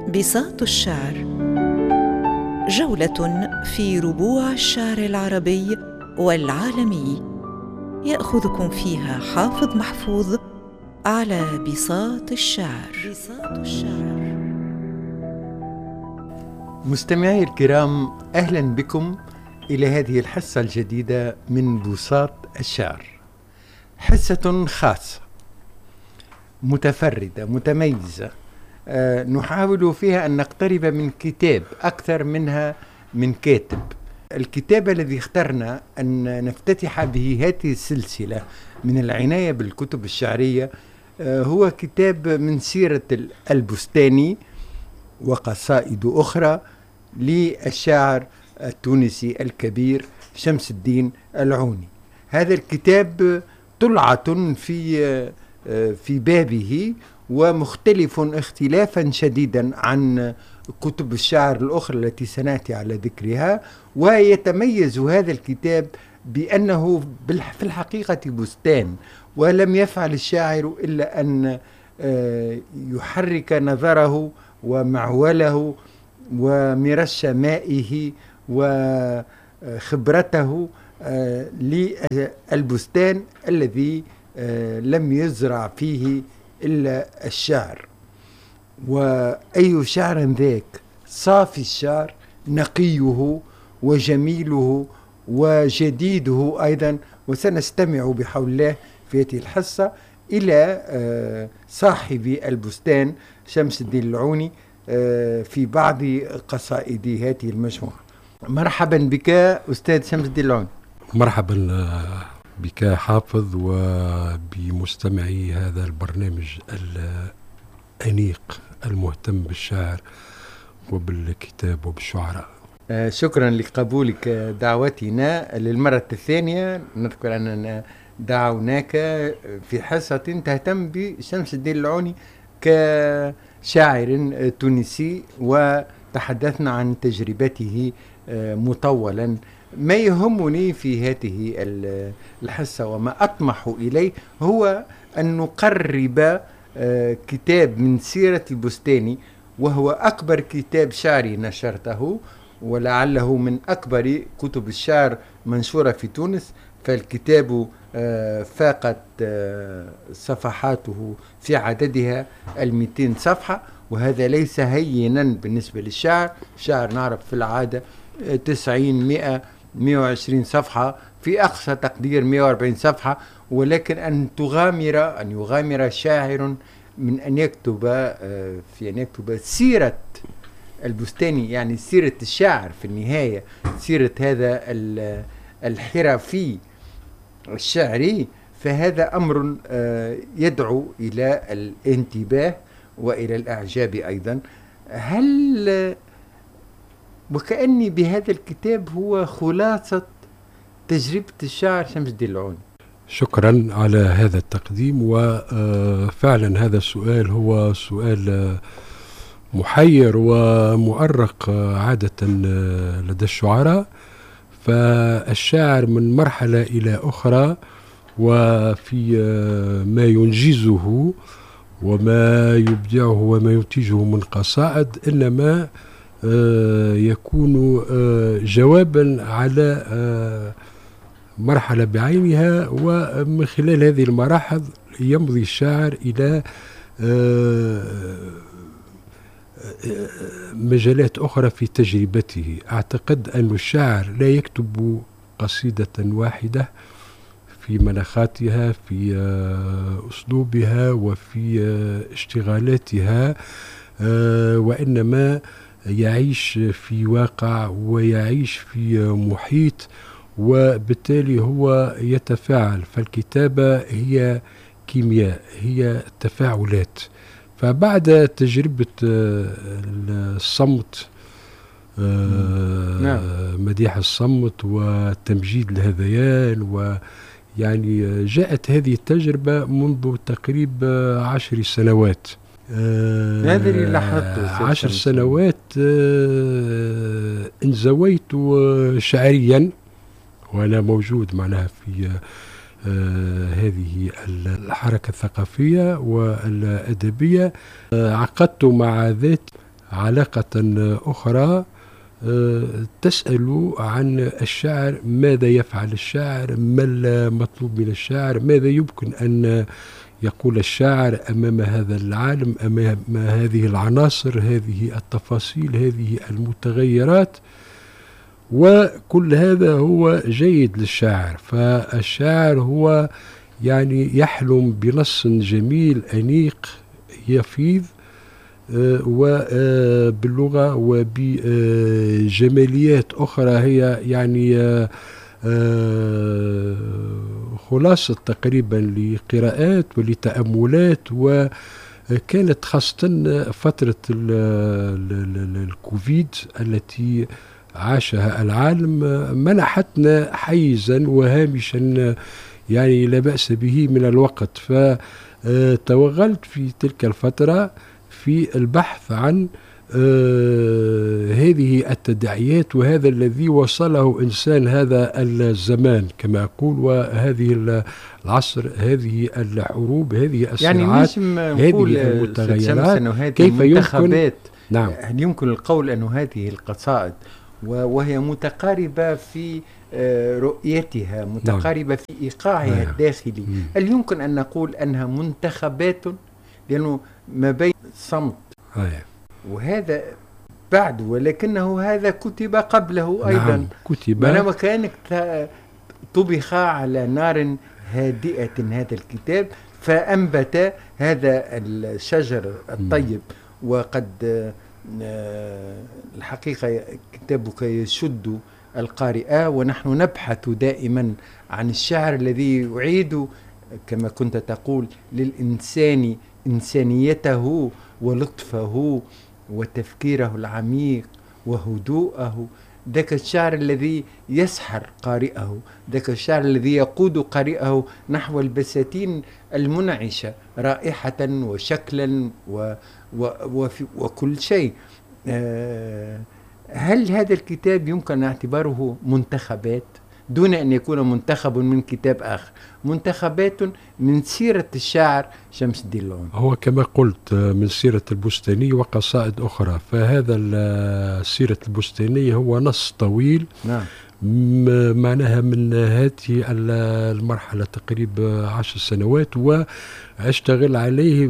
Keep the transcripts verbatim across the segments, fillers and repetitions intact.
بساط الشعر، جولة في ربوع الشعر العربي والعالمي، يأخذكم فيها حافظ محفوظ على بساط الشعر. بساط الشعر. مستمعي الكرام، أهلا بكم إلى هذه الحصة الجديدة من بساط الشعر. حصة خاصة متفردة متميزة، أه نحاول فيها أن نقترب من كتاب أكثر منها من كاتب. الكتاب الذي اخترنا أن نفتتح به هذه السلسلة من العناية بالكتب الشعرية أه هو كتاب من سيرة البستاني وقصائد أخرى للشاعر التونسي الكبير شمس الدين العوني. هذا الكتاب طلعة في في بابه ومختلف اختلافا شديدا عن كتب الشعر الأخرى التي سنأتي على ذكرها، ويتميز هذا الكتاب بأنه في الحقيقة بستان، ولم يفعل الشاعر إلا أن يحرك نظره ومعوله ومرش مائه وخبرته للبستان الذي لم يزرع فيه إلا الشعر. وأي شعر ذاك؟ صافي الشعر، نقيه وجميله وجديده أيضا. وسنستمع بحول الله في هذه الحصة إلى صاحب البستان شمس الدين العوني في بعض قصائد هذه المجموعة. مرحبا بك أستاذ شمس الدين العوني. مرحبا بك حافظ وبمستمعي هذا البرنامج الأنيق المهتم بالشعر وبالكتاب وبالشعراء. آه شكرا لقبولك دعوتنا للمرة الثانية. نذكر أننا دعوناك في حصة تهتم بشمس الدين العوني كشاعر تونسي، وتحدثنا عن تجربته آه مطولا. ما يهمني في هذه الحصة وما أطمح إليه هو أن نقرب كتاب من سيرة البستاني، وهو أكبر كتاب شعري نشرته، ولعله من أكبر كتب الشعر منشورة في تونس. فالكتاب فاقت صفحاته في عددها المئتين صفحة، وهذا ليس هينا بالنسبة للشعر. الشعر نعرف في العادة تسعين مئة مئة وعشرين صفحة، في أقصى تقدير مئة وأربعين صفحة. ولكن أن تغامر أن يغامر شاعر من أن يكتب في أن يكتب سيرة البستاني، يعني سيرة الشاعر في النهاية، سيرة هذا الحرفي الشعري، فهذا أمر يدعو إلى الانتباه وإلى الإعجاب أيضا. هل وكأني بهذا الكتاب هو خلاصة تجربة الشاعر شمس الدين العوني. شكرا على هذا التقديم. وفعلا هذا السؤال هو سؤال محير ومؤرق عادة لدى الشعراء. فالشاعر من مرحلة إلى أخرى وفي ما ينجزه وما يبدعه وما ينتجه من قصائد إنما يكون جوابا على مرحلة بعينها، ومن خلال هذه المراحل يمضي الشاعر إلى مجالات أخرى في تجربته. أعتقد أن الشاعر لا يكتب قصيدة واحدة في مناخاتها، في أسلوبها، وفي اشتغالاتها، وإنما يعيش في واقع ويعيش في محيط، وبالتالي هو يتفاعل. فالكتابة هي كيمياء، هي تفاعلات. فبعد تجربة الصمت، مديح الصمت وتمجيد الهذيان، ويعني جاءت هذه التجربة منذ تقريب عشر سنوات. هذا اللي لاحظته عشر سنوات انزويت شعريا وأنا موجود معناها في هذه الحركة الثقافية والأدبية. عقدت مع ذات علاقة أخرى تسأل عن الشاعر، ماذا يفعل الشاعر، ما المطلوب من الشاعر، ماذا يمكن أن يقول الشاعر أمام هذا العالم، أمام هذه العناصر، هذه التفاصيل، هذه المتغيرات. وكل هذا هو جيد للشاعر. فالشاعر هو يعني يحلم بنص جميل أنيق يفيض وباللغة وبجماليات أخرى هي يعني خلاصة تقريبا لقراءات ولتأملات. وكانت خاصة فترة الكوفيد التي عاشها العالم منحتنا حيزا وهامشا يعني لا بأس به من الوقت. فتوغلت في تلك الفترة في البحث عن آه هذه التداعيات وهذا الذي وصله إنسان هذا الزمان كما أقول، وهذه العصر، هذه الحروب، هذه الصراعات، يعني هذه المتغيرات، كيف يمكن نعم هل يمكن القول أن هذه القصائد وهي متقاربة في رؤيتها، متقاربة نعم. في إيقاعها نعم. الداخلي مم. هل يمكن أن نقول أنها منتخبات؟ لأنه ما بين صمت آه. وهذا بعد، ولكنه هذا كتب قبله أيضا نعم. كتب بينما كانت طبخ على نار هادئة هذا الكتاب فأنبت هذا الشجر الطيب. م. وقد الحقيقة كتابك يشد القارئ، ونحن نبحث دائما عن الشعر الذي يعيد كما كنت تقول للإنسان إنسانيته ولطفه وتفكيره العميق وهدوءه. ذاك الشعر الذي يسحر قارئه، ذاك الشعر الذي يقود قارئه نحو البساتين المنعشة رائحة وشكلا و و وفي وكل شيء. أه هل هذا الكتاب يمكن اعتباره منتخبات دون أن يكون منتخب من كتاب آخر، منتخبات من سيرة الشاعر شمس الدين العون؟ هو كما قلت من سيرة البستاني وقصائد أخرى. فهذا سيرة البستاني هو نص طويل نعم. معناها من هذه المرحلة تقريبا عشر سنوات، واشتغل عليه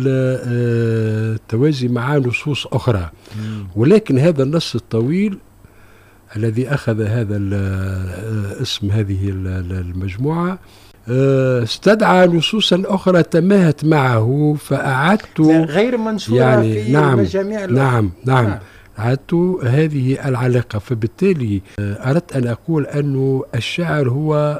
بالتوازي مع نصوص أخرى. مم. ولكن هذا النص الطويل الذي أخذ هذا اسم هذه المجموعة استدعى نصوصا أخرى تماهت معه، فأعدت غير منشورة يعني في نعم المجاميع نعم نعم نعم أعدت هذه العلاقة. فبالتالي أردت أن أقول أن الشعر هو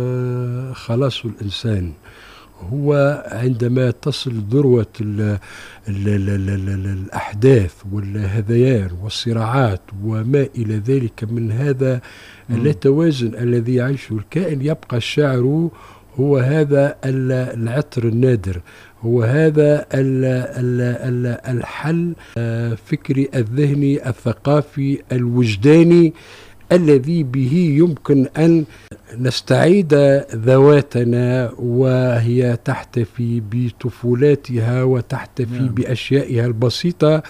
خلاص الإنسان، هو عندما تصل ذروة ال ال ال ال ال الأحداث والهذيان والصراعات وما إلى ذلك من هذا اللاتوازن الذي يعيشه الكائن، يبقى الشاعر هو هذا العطر النادر، هو هذا ال ال ال الحل الفكري الذهني الثقافي الوجداني الذي به يمكن أن نستعيد ذواتنا وهي تحتفي بطفولاتها وتحتفي نعم. بأشيائها البسيطة.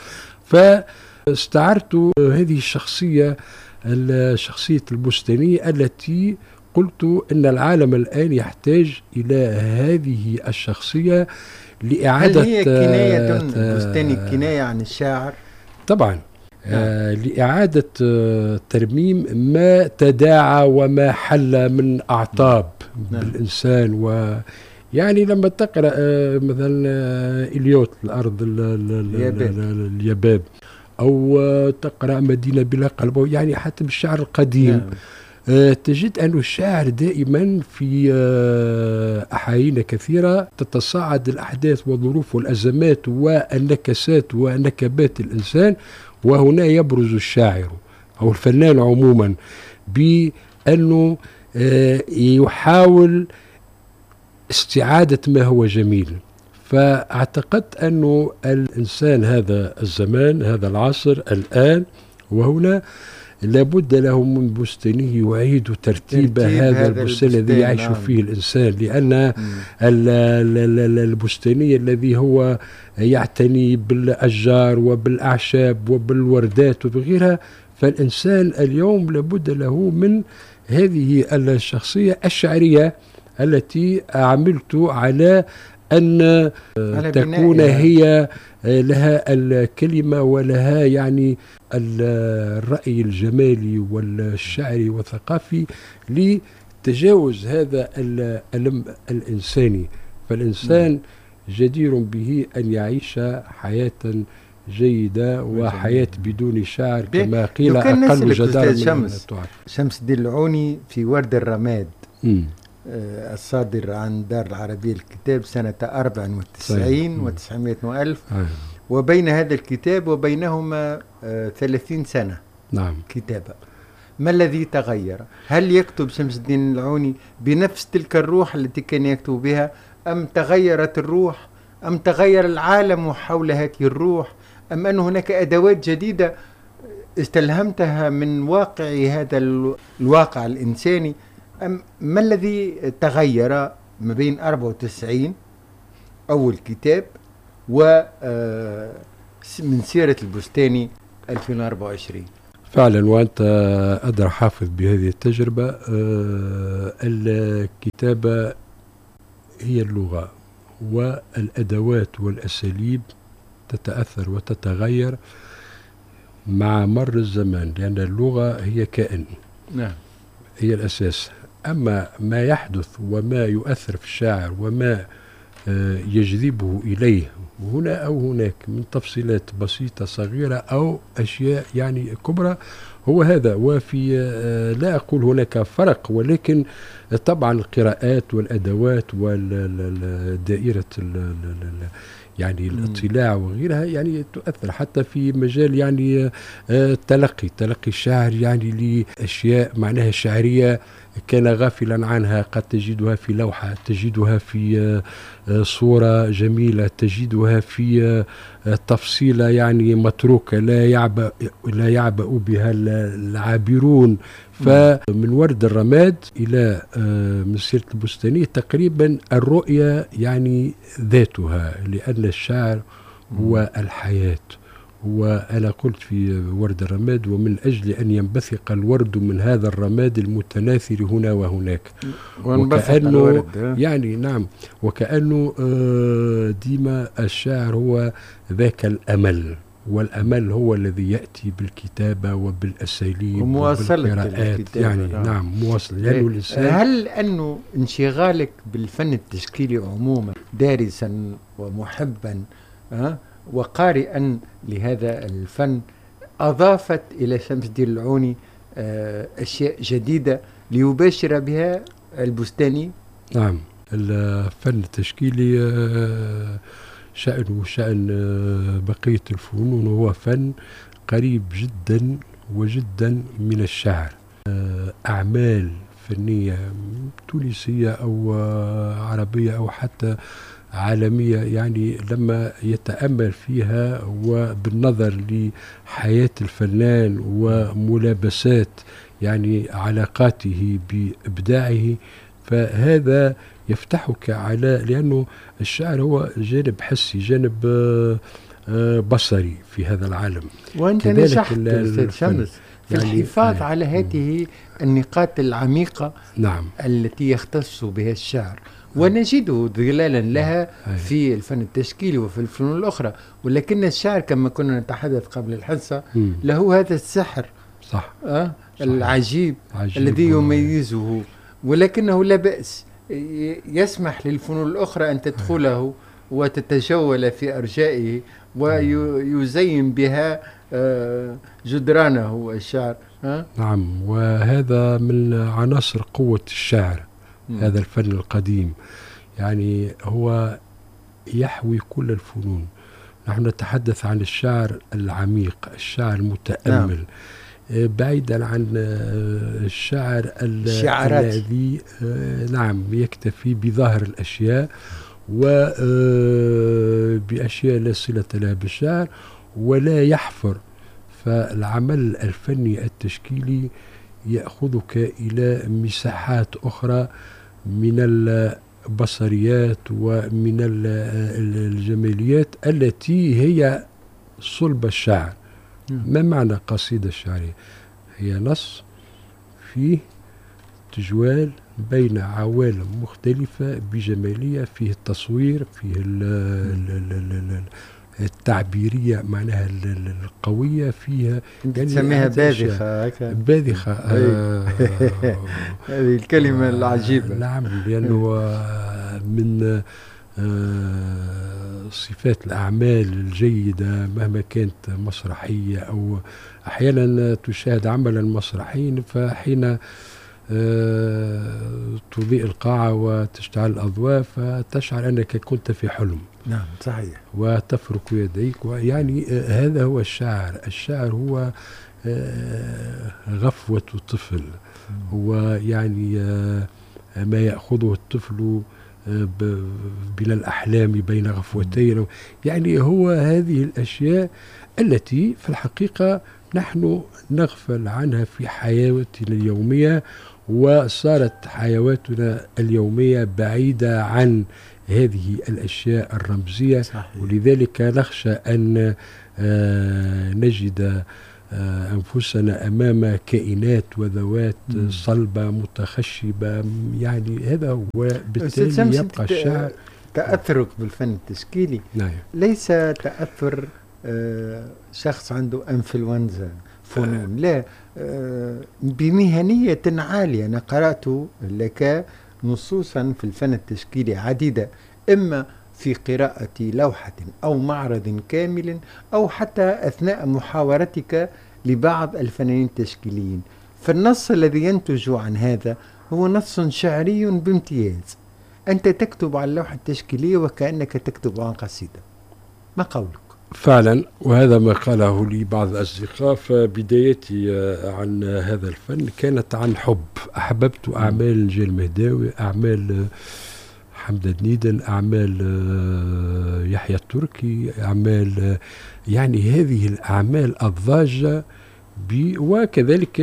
فاستعرت هذه الشخصية الشخصية البستانية التي قلت إن العالم الآن يحتاج إلى هذه الشخصية لإعادة. هل هي كناية البستاني كناية عن الشاعر؟ طبعا آه لإعادة آه ترميم ما تداعى وما حل من أعطاب نعم. بالإنسان. ويعني لما تقرأ آه مثلا آه إليوت الأرض اليباب، أو آه تقرأ مدينة بلا قلب، يعني حتى بالشعر القديم نعم. آه تجد أن الشاعر دائما في آه أحايين كثيرة تتصاعد الأحداث والظروف والأزمات والنكسات ونكبات الإنسان، وهنا يبرز الشاعر أو الفنان عموما بأنه آه يحاول استعادة ما هو جميل. فاعتقدت أنه الإنسان هذا الزمان هذا العصر الآن وهنا لابد له من بستانه يعيد ترتيب, ترتيب هذا البستان الذي يعيش نعم. فيه الإنسان، لأن البستاني الذي هو يعتني بالأشجار وبالأعشاب وبالوردات وبغيرها، فالإنسان اليوم لابد له من هذه الشخصية الشعرية التي عملت على أن تكون هي لها الكلمة ولها يعني الرأي الجمالي والشعري والثقافي لتجاوز هذا الألم الإنساني. فالإنسان جدير به أن يعيش حياة جيدة وحياة بدون شعر كما قيل أقل جدارة شمس شمس الدين العوني في ورد الرماد م. آه الصادر عن دار العربية للكتاب سنة أربعة وتسعين وتسعمائة وألف آه. وبين هذا الكتاب وبينهما آه ثلاثين سنة نعم كتابة. ما الذي تغير؟ هل يكتب شمس الدين العوني بنفس تلك الروح التي كان يكتب بها، أم تغيرت الروح، أم تغير العالم حول هذه الروح، أم أن هناك أدوات جديدة استلهمتها من واقع هذا الواقع الإنساني؟ أم ما الذي تغير ما بين أربعة وتسعين أول كتاب و من سيرة البستاني ألفين وأربعة وعشرين؟ فعلا، وأنت أدرى حافظ بهذه التجربة. الكتابة هي اللغة والأدوات والأساليب تتأثر وتتغير مع مر الزمان، لأن اللغة هي كائن نعم هي الأساس. أما ما يحدث وما يؤثر في الشاعر وما يجذبه إليه هنا أو هناك من تفصيلات بسيطة صغيرة أو أشياء يعني كبرى هو هذا. وفي لا أقول هناك فرق، ولكن طبعا القراءات والأدوات والدائرة يعني الاطلاع وغيرها يعني تؤثر حتى في مجال يعني التلقي تلقي الشاعر يعني لأشياء معناها شعرية كان غافلا عنها، قد تجدها في لوحة، تجدها في صورة جميلة، تجدها في تفصيلة يعني متروكة لا يعبأ لا يعبأ بها العابرون. فمن ورد الرماد إلى من سيرة البستاني تقريبا الرؤية يعني ذاتها، لأن الشعر هو الحياة. وأنا قلت في ورد الرماد: ومن أجل أن ينبثق الورد من هذا الرماد المتناثر هنا وهناك، وكأنه يعني نعم وكأنه ديما الشاعر هو ذاك الأمل، والأمل هو الذي يأتي بالكتابة وبالأساليب وبالقراءات يعني نعم, نعم مواصل. يعني الإنسان هل أنه انشغالك بالفن التشكيلي عموما دارسا ومحبا أه؟ وقارئا لهذا الفن أضافت إلى شمس الدين العوني أشياء جديدة ليباشر بها البستاني؟ نعم، الفن التشكيلي شأنه شأن بقية الفنون، هو فن قريب جدا وجدا من الشعر. أعمال فنية تونسية أو عربية أو حتى عالمية يعني لما يتأمل فيها وبالنظر لحياة الفنان وملابسات يعني علاقاته بإبداعه، فهذا يفتحك على، لأنه الشعر هو جانب حسي، جانب بصري في هذا العالم. وأنت نجحت أستاذ شمس في يعني الحفاظ آه على هذه النقاط العميقة نعم التي يختص بها الشعر، ونجده ظلالا لها في الفن التشكيلي وفي الفنون الأخرى. ولكن الشعر كما كنا نتحدث قبل الحصة له هذا السحر صح. أه العجيب الذي يميزه، ولكنه لا بأس يسمح للفنون الأخرى أن تدخله وتتجول في أرجائه ويزين بها جدرانه الشعر. أه؟ نعم، وهذا من عناصر قوة الشعر. هذا الفن القديم يعني هو يحوي كل الفنون. نحن نتحدث عن الشعر العميق، الشعر المتأمل، نعم. بعيدا عن الشعر الذي نعم يكتفي بظاهر الأشياء وبأشياء لا صلة لها بالشعر، ولا يحفر فالعمل الفني التشكيلي يأخذك إلى مساحات أخرى من البصريات ومن الجماليات التي هي صلب الشعر. ما معنى قصيدة شعرية؟ هي نص فيه تجوال بين عوالم مختلفة بجمالية، فيه التصوير، فيه التعبيرية معناها القوية، فيها تسميها باذخة. باذخة هذه الكلمة العجيبة. نعم، لأنه من صفات الأعمال الجيدة مهما كانت مسرحية أو أحيانا تشاهد عملا مسرحيا، فحين تضيء القاعة وتشتعل الأضواء فتشعر أنك كنت في حلم. نعم صحيح. وتفرك يديك، ويعني هذا هو الشعر. الشعر هو غفوة الطفل، هو يعني ما يأخذه الطفل بلا الأحلام بين غفوتين، يعني هو هذه الأشياء التي في الحقيقة نحن نغفل عنها في حياتنا اليومية، وصارت حياتنا اليومية بعيدة عن هذه الأشياء الرمزية. صحيح. ولذلك نخشى أن نجد أنفسنا أمام كائنات وذوات صلبة متخشبة، يعني هذا هو. بالتالي يبقى الشعر. تأثرك بالفن التشكيلي نعم. ليس تأثر شخص عنده انفلونزا فنون، لا، بمهنية عالية. أنا قرأت لك نصوصا في الفن التشكيلي عديدة، إما في قراءة لوحة أو معرض كامل، أو حتى أثناء محاورتك لبعض الفنانين التشكيليين. فالنص الذي ينتج عن هذا هو نص شعري بامتياز. أنت تكتب عن اللوحة التشكيلية وكأنك تكتب عن قصيدة. ما قولك؟ فعلا، وهذا ما قاله لي بعض الأصدقاء. فبدايتي عن هذا الفن كانت عن حب. أحببت أعمال نجيل مهداوي، أعمال حمد دنيدن، أعمال يحيى التركي، أعمال يعني هذه الأعمال الضاجة، وكذلك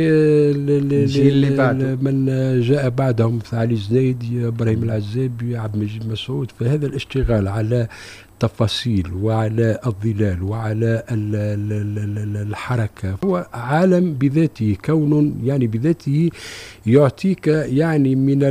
من جاء بعدهم مثل علي الزنيدي، إبراهيم العزابي، عبد المجيد مسعود. فهذا الاشتغال على التفاصيل وعلى الظلال وعلى الحركة هو عالم بذاته، كون يعني بذاته يعطيك يعني من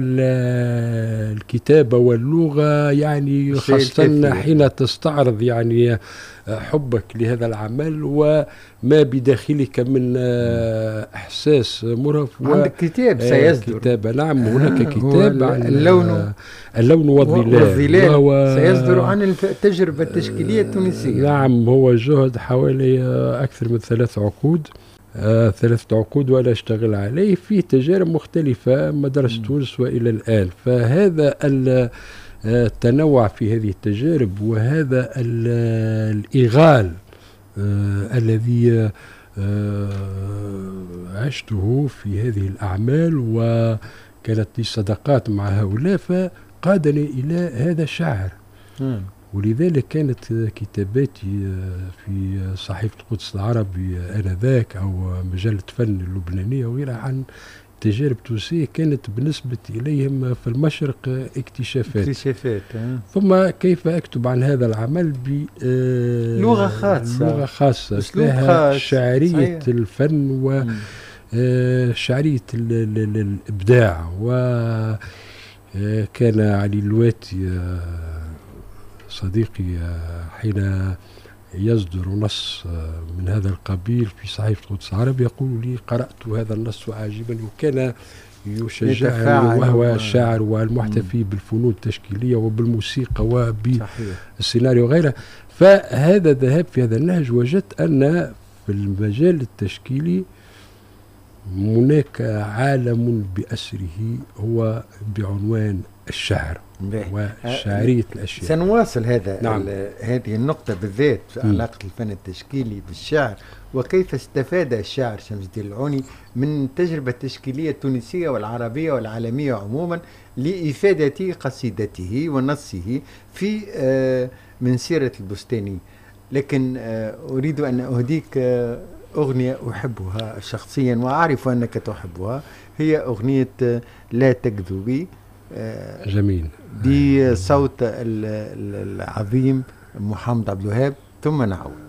الكتابة واللغة، يعني خاصة حين تستعرض يعني حبك لهذا العمل وما بداخلك من إحساس مرهف. عندك كتاب سيصدر. كتابة، نعم، هناك كتاب عن اللون اللون والظلال، وهو سيصدر عن التجربة التشكيلية التونسية. نعم، هو جهد حوالي أكثر من ثلاث عقود آه، ثلاثة عقود ولا اشتغل عليه في تجارب مختلفة مدرسة تونس وإلى الآن. فهذا التنوع في هذه التجارب وهذا الإغال آه الذي آه عشته في هذه الأعمال، وكانت لي صداقات مع هؤلاء، فقادني إلى هذا الشعر. م. ولذلك كانت كتاباتي في صحيفة القدس العربي آنذاك أو مجلة فن اللبنانية وغيرها عن تجارب تونسية كانت بالنسبة إليهم في المشرق اكتشافات. اكتشافات. ثم كيف أكتب عن هذا العمل بلغة خاصة، لغة خاصة اسمها شعرية صحيح. الفن وشعرية الإبداع. وكان علي اللواتي صديقي حين يصدر نص من هذا القبيل في صحيفة القدس العربي يقول لي قرأت هذا النص وعجبني، وكان يشجعني، وهو الشاعر والمحتفي بالفنون التشكيلية وبالموسيقى وبالسيناريو وغيره. فهذا ذهب في هذا النهج. وجدت أن في المجال التشكيلي هناك عالم بأسره هو بعنوان الشعر وشعرية الأشياء. سنواصل هذا نعم. هذه النقطة بالذات في علاقة الفن التشكيلي بالشعر، وكيف استفاد الشاعر شمس الدين العوني من التجربة التشكيلية التونسية والعربية والعالمية عموما لإفادة قصيدته ونصه في من سيرة البستاني. لكن أريد أن أهديك أغنية أحبها شخصيا وأعرف أنك تحبها، هي أغنية لا تكذبي. جميل. بصوت العظيم محمد عبد الوهاب. ثم نعود.